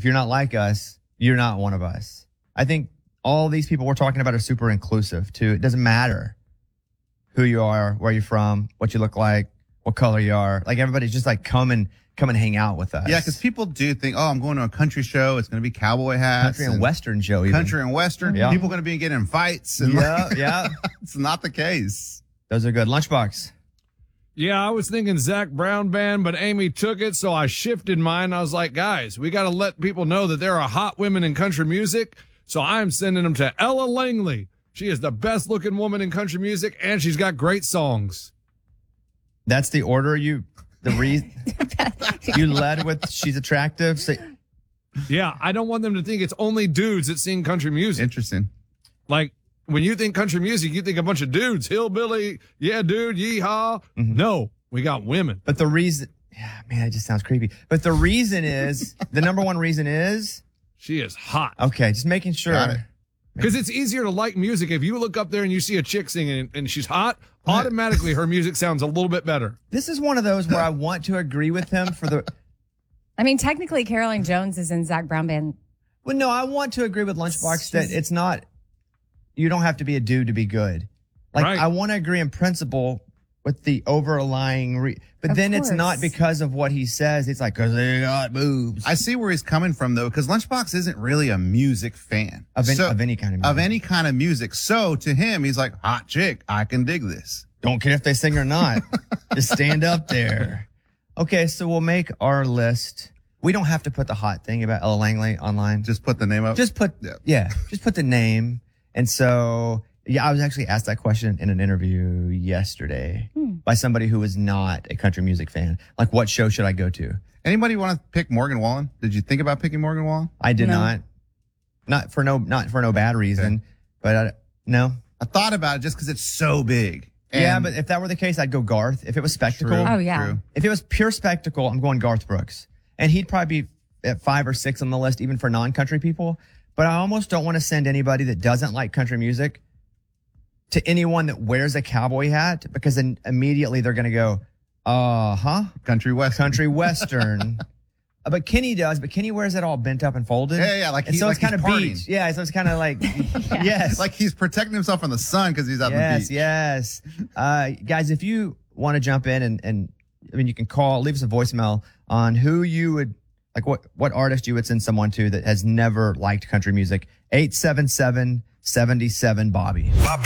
you're not like us, you're not one of us. I think all these people we're talking about are super inclusive too. It doesn't matter who you are, where you're from, what you look like, what color you are. Like everybody's just like come and hang out with us. Yeah, because people do think, I'm going to a country show. It's going to be cowboy hats. Country and Western show. Even. Country and Western. Yeah. People are going to be getting in fights. And yeah. It's not the case. Those are good. Lunchbox. Yeah, I was thinking Zach Brown Band, but Amy took it, so I shifted mine. I was like, guys, we got to let people know that there are hot women in country music, so I'm sending them to Ella Langley. She is the best-looking woman in country music, and she's got great songs. That's the order you led with she's attractive? So, yeah, I don't want them to think it's only dudes that sing country music. Interesting. Like, when you think country music, you think a bunch of dudes, hillbilly, yeah, dude, yeehaw. Mm-hmm. No, we got women. But the reason, it just sounds creepy. But the reason is, the number one reason is? She is hot. Okay, just making sure. Because it's easier to like music. If you look up there and you see a chick singing and she's hot, automatically her music sounds a little bit better. This is one of those where I want to agree with him for the... I mean, technically, Caroline Jones is in Zach Brown Band. Well, no, I want to agree with Lunchbox that it's not... You don't have to be a dude to be good. Like, right. I want to agree in principle with the overlying... But then it's not because of what he says. It's like, because they got boobs. I see where he's coming from, though, because Lunchbox isn't really a music fan. Of any kind of music. Of any kind of music. So, to him, he's like, hot chick, I can dig this. Don't care if they sing or not. Just stand up there. Okay, so we'll make our list. We don't have to put the hot thing about Ella Langley online. Just put the name up? Just put the name. And so, I was actually asked that question in an interview yesterday by somebody who was not a country music fan. Like, what show should I go to? Anybody want to pick Morgan Wallen? Did you think about picking Morgan Wallen? I did not. Not for no bad reason, but no. I thought about it just because it's so big. Yeah, but if that were the case, I'd go Garth. If it was spectacle. True. If it was pure spectacle, I'm going Garth Brooks. And he'd probably be at 5 or 6 on the list, even for non-country people. But I almost don't want to send anybody that doesn't like country music to anyone that wears a cowboy hat, because then immediately they're going to go, country western. But Kenny does, but Kenny wears it all bent up and folded. Yeah, like so it's kind of beach. Yeah, so it's kind of like, yes. Like he's protecting himself from the sun because he's out on the beach. Yes. Guys, if you want to jump in and I mean, you can leave us a voicemail on who you would, like what artist you would send someone to that has never liked country music. 877-77-BOBBY.